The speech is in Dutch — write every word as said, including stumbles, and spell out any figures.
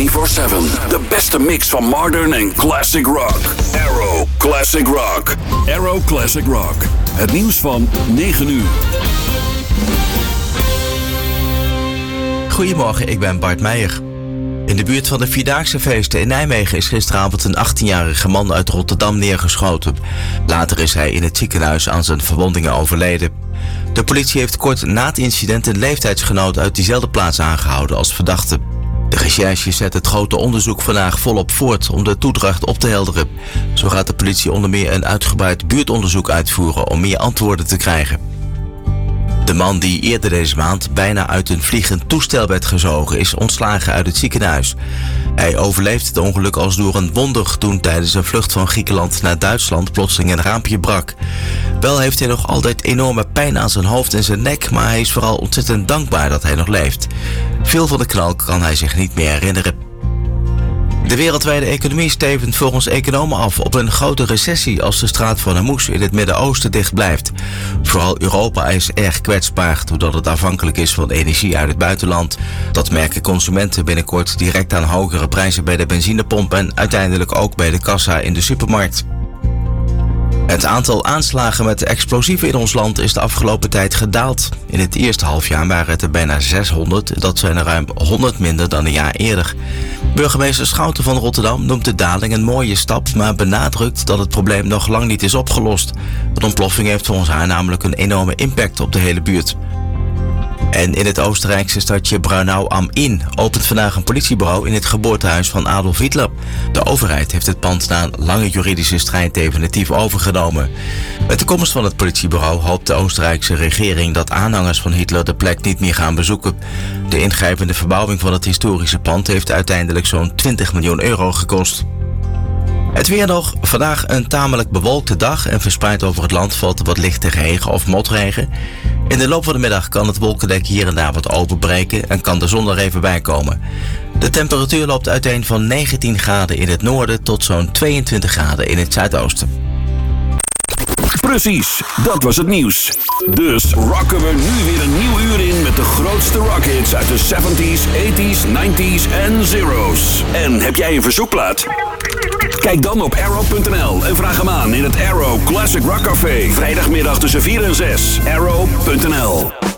vierentwintig zeven. De beste mix van modern en classic rock. Arrow Classic Rock. Arrow Classic Rock. Het nieuws van negen uur. Goedemorgen, ik ben Bart Meijer. In de buurt van de Vierdaagse feesten in Nijmegen is gisteravond een achttienjarige man uit Rotterdam neergeschoten. Later is hij in het ziekenhuis aan zijn verwondingen overleden. De politie heeft kort na het incident een leeftijdsgenoot uit diezelfde plaats aangehouden als verdachte. De recherche zet het grote onderzoek vandaag volop voort om de toedracht op te helderen. Zo gaat de politie onder meer een uitgebreid buurtonderzoek uitvoeren om meer antwoorden te krijgen. De man die eerder deze maand bijna uit een vliegend toestel werd gezogen is ontslagen uit het ziekenhuis. Hij overleefde het ongeluk als door een wonder toen tijdens een vlucht van Griekenland naar Duitsland plotseling een raampje brak. Wel heeft hij nog altijd enorme pijn aan zijn hoofd en zijn nek, maar hij is vooral ontzettend dankbaar dat hij nog leeft. Veel van de knal kan hij zich niet meer herinneren. De wereldwijde economie stevend volgens economen af op een grote recessie als de straat van Hormuz in het Midden-Oosten dicht blijft. Vooral Europa is erg kwetsbaar doordat het afhankelijk is van energie uit het buitenland. Dat merken consumenten binnenkort direct aan hogere prijzen bij de benzinepomp en uiteindelijk ook bij de kassa in de supermarkt. Het aantal aanslagen met explosieven in ons land is de afgelopen tijd gedaald. In het eerste halfjaar waren het er bijna zeshonderd, dat zijn er ruim honderd minder dan een jaar eerder. Burgemeester Schouten van Rotterdam noemt de daling een mooie stap, maar benadrukt dat het probleem nog lang niet is opgelost. Een ontploffing heeft volgens haar namelijk een enorme impact op de hele buurt. En in het Oostenrijkse stadje Braunau am Inn opent vandaag een politiebureau in het geboortehuis van Adolf Hitler. De overheid heeft het pand na een lange juridische strijd definitief overgenomen. Met de komst van het politiebureau hoopt de Oostenrijkse regering dat aanhangers van Hitler de plek niet meer gaan bezoeken. De ingrijpende verbouwing van het historische pand heeft uiteindelijk zo'n twintig miljoen euro gekost. Het weer nog. Vandaag een tamelijk bewolkte dag en verspreid over het land valt wat lichte regen of motregen. In de loop van de middag kan het wolkendek hier en daar wat openbreken en kan de zon er even bij komen. De temperatuur loopt uiteen van negentien graden in het noorden tot zo'n tweeëntwintig graden in het zuidoosten. Precies, dat was het nieuws. Dus rocken we nu weer een nieuw uur in met de grootste rockhits uit de zeventies, tachtiger, negentiger en zero's. En heb jij een verzoekplaat? Kijk dan op arrow punt n l en vraag hem aan in het Arrow Classic Rock Café. Vrijdagmiddag tussen vier en zes. arrow punt n l